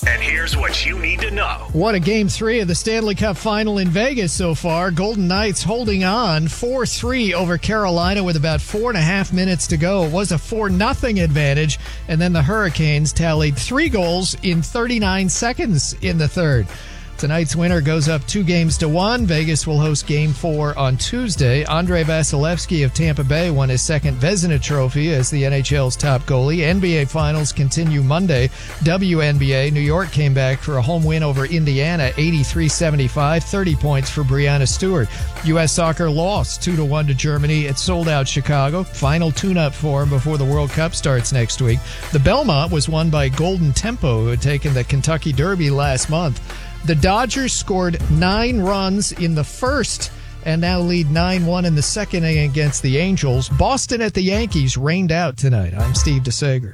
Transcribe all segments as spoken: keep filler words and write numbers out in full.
And here's what you need to know. What a game three of the Stanley Cup Final in Vegas so far. Golden Knights holding on four three over Carolina with about four and a half minutes to go. It was a four nothing advantage, and then the Hurricanes tallied three goals in thirty-nine seconds in the third. Tonight's winner goes up two games to one. Vegas will host Game four on Tuesday. Andrei Vasilevsky of Tampa Bay won his second Vezina Trophy as the N H L's top goalie. N B A Finals continue Monday. W N B A, New York came back for a home win over Indiana, eighty-three seventy-five, thirty points for Breanna Stewart. U S Soccer lost two to one to Germany at sold-out Chicago. Final tune-up for them before the World Cup starts next week. The Belmont was won by Golden Tempo, who had taken the Kentucky Derby last month. The Dodgers scored nine runs in the first and now lead nine one in the second inning against the Angels. Boston at the Yankees rained out tonight. I'm Steve DeSager.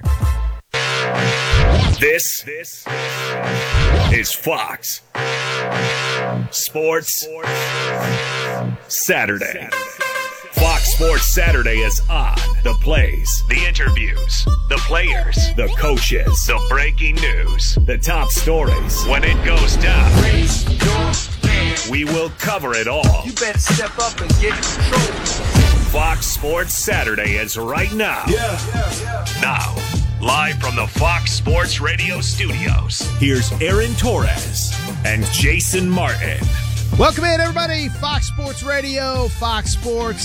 This, this is Fox Sports Saturday. Fox Sports Saturday is on. The plays, the interviews, the players, the coaches, the breaking news, the top stories. When it goes down, we will cover it all. You better step up and get in control. Fox Sports Saturday is right now. Yeah, yeah, yeah. Now, live from the Fox Sports Radio studios, here's Aaron Torres and Jason Martin. Welcome in, everybody. Fox Sports Radio, Fox Sports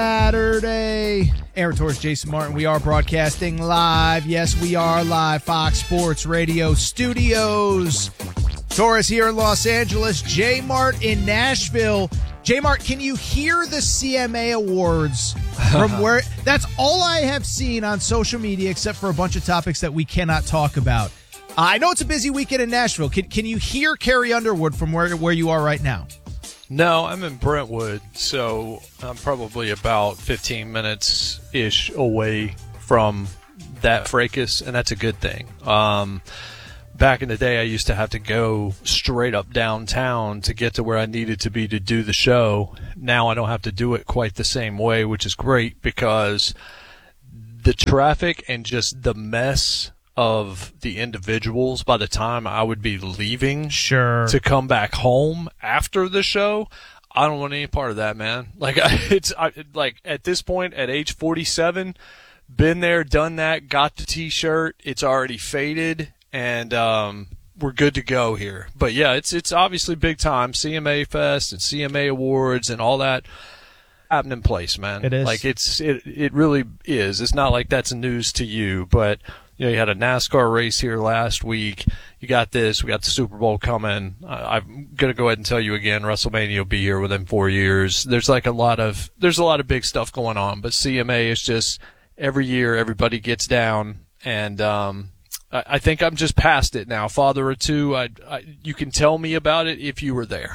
Saturday. Aaron Torres, Jason Martin. We are broadcasting live. Yes, we are live. Fox Sports Radio studios. Torres here in Los Angeles. J Mart in Nashville. J Mart, can you hear the C M A Awards from where? That's all I have seen on social media, except for a bunch of topics that we cannot talk about. I know it's a busy weekend in Nashville. Can can you hear Carrie Underwood from where where you are right now? No, I'm in Brentwood, so I'm probably about fifteen minutes-ish away from that fracas, and that's a good thing. Um, back in the day, I used to have to go straight up downtown to get to where I needed to be to do the show. Now I don't have to do it quite the same way, which is great because the traffic and just the mess of the individuals by the time I would be leaving sure. to come back home after the show, I don't want any part of that, man. Like it's I, like at this point at age forty-seven, been there, done that, got the t-shirt, it's already faded, and um we're good to go here. But yeah, it's it's obviously big time. C M A Fest and C M A Awards and all that happening place, man. It is. Like it's it it really is. It's not like that's news to you, but you know, you had a NASCAR race here last week. You got this. We got the Super Bowl coming. I, I'm going to go ahead and tell you again, WrestleMania will be here within four years. There's like a lot of, there's a lot of big stuff going on, but C M A is just every year everybody gets down, and um, I, I think I'm just past it now. Father or two, I, I, you can tell me about it if you were there.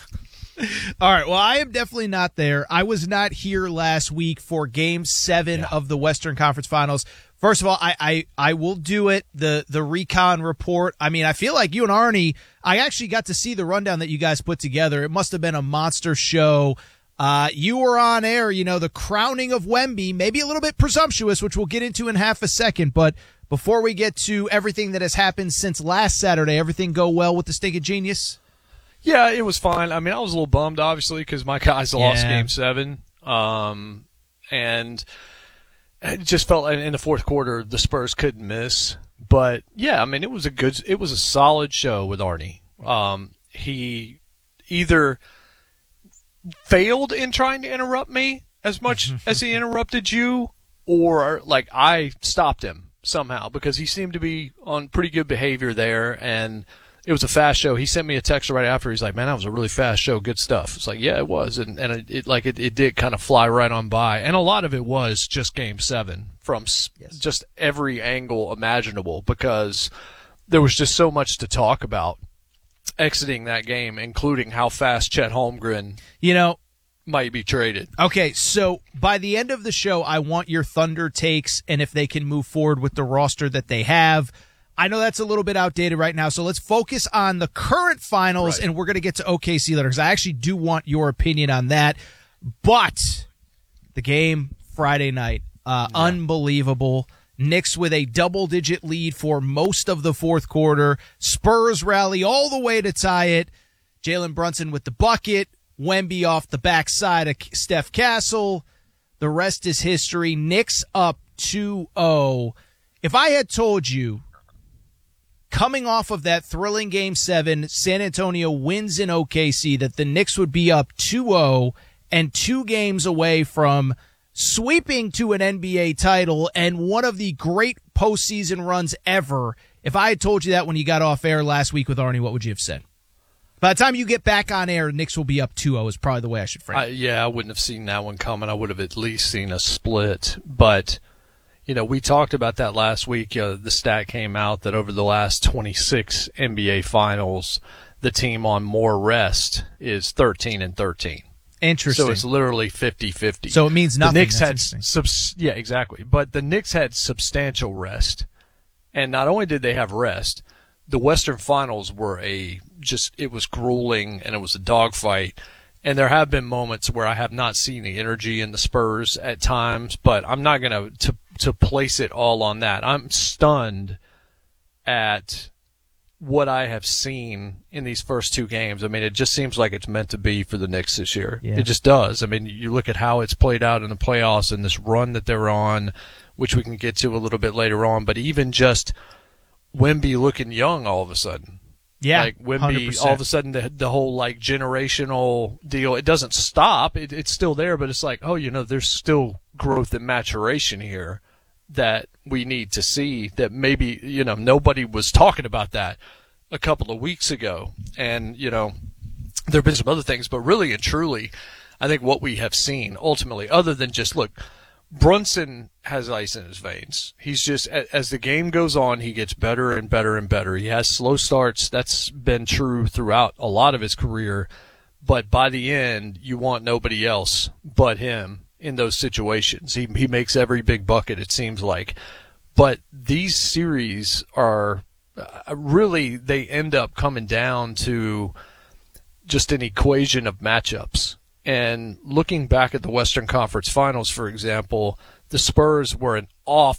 All right. Well, I am definitely not there. I was not here last week for Game Seven yeah. of the Western Conference Finals. First of all, I, I, I will do it. The, the recon report. I mean, I feel like you and Arnie, I actually got to see the rundown that you guys put together. It must have been a monster show. Uh, you were on air, you know, the crowning of Wemby, maybe a little bit presumptuous, which we'll get into in half a second. But before we get to everything that has happened since last Saturday, everything go well with the Stinking Genius? Yeah, it was fine. I mean, I was a little bummed, obviously, because my guys lost yeah. Game Seven. Um, and it just felt in the fourth quarter the Spurs couldn't miss. But yeah, I mean, it was a good, it was a solid show with Arnie. Um, he either failed in trying to interrupt me as much as he interrupted you, or like I stopped him somehow because he seemed to be on pretty good behavior there. And it was a fast show. He sent me a text right after. He's like, man, that was a really fast show. Good stuff. It's like, yeah, it was. And, and it, it like, it, it did kind of fly right on by. And a lot of it was just Game Seven from yes. just every angle imaginable, because there was just so much to talk about exiting that game, including how fast Chet Holmgren, you know, might be traded. Okay, so by the end of the show, I want your Thunder takes and if they can move forward with the roster that they have. I know that's a little bit outdated right now, so let's focus on the current finals, right. and we're going to get to O K C later because I actually do want your opinion on that. But the game Friday night, uh, yeah. unbelievable. Knicks with a double-digit lead for most of the fourth quarter. Spurs rally all the way to tie it. Jalen Brunson with the bucket. Wemby off the backside of Steph Castle. The rest is history. Knicks up two oh. If I had told you, coming off of that thrilling Game seven, San Antonio wins in O K C, that the Knicks would be up two oh and two games away from sweeping to an N B A title and one of the great postseason runs ever. If I had told you that when you got off air last week with Arnie, what would you have said? By the time you get back on air, Knicks will be up two oh is probably the way I should frame it. I, yeah, I wouldn't have seen that one coming. I would have at least seen a split. But, you know, we talked about that last week. Uh, the stat came out that over the last twenty-six N B A finals, the team on more rest is thirteen and thirteen. Interesting. So it's literally fifty-fifty. So it means nothing. The Knicks That's had subs- yeah, exactly. But the Knicks had substantial rest. And not only did they have rest, the Western Finals were a just it was grueling and it was a dogfight. And there have been moments where I have not seen the energy in the Spurs at times, but I'm not going to to place it all on that. I'm stunned at what I have seen in these first two games. I mean, it just seems like it's meant to be for the Knicks this year. Yeah. It just does. I mean, you look at how it's played out in the playoffs and this run that they're on, which we can get to a little bit later on, but even just Wemby looking young all of a sudden. Yeah, like Wemby, one hundred percent. all of a sudden the the whole like generational deal, it doesn't stop. It, it's still there, but it's like, oh, you know, there's still growth and maturation here that we need to see, that maybe, you know, nobody was talking about that a couple of weeks ago. And, you know, there have been some other things, but really and truly, I think what we have seen ultimately, other than just, look, Brunson has ice in his veins. He's just, as the game goes on, he gets better and better and better. He has slow starts. That's been true throughout a lot of his career. But by the end, you want nobody else but him in those situations. He he makes every big bucket, it seems like. But these series are uh, really, they end up coming down to just an equation of matchups. And looking back at the Western Conference Finals, for example, the Spurs were an off